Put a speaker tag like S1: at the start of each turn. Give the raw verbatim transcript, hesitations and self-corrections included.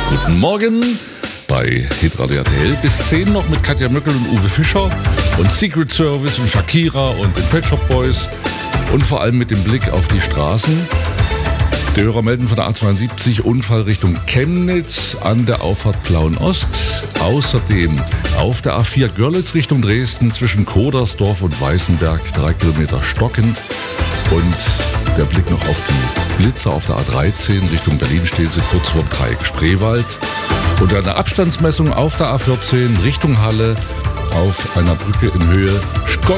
S1: Guten Morgen bei Hitradio R T L. Bis zehn noch mit Katja Möckel und Uwe Fischer und Secret Service und Shakira und den Pet Shop Boys und vor allem mit dem Blick auf die Straßen. Die Hörer melden von der A zweiundsiebzig Unfall Richtung Chemnitz an der Auffahrt Plauen-Ost. Außerdem auf der A vier Görlitz Richtung Dresden zwischen Kodersdorf und Weißenberg drei Kilometer stockend. Und der Blick noch auf die Blitzer auf der A dreizehn Richtung Berlin stehen sie kurz vor dem Dreieck Spreewald. Und eine Abstandsmessung auf der A vierzehn Richtung Halle auf einer Brücke in Höhe Skott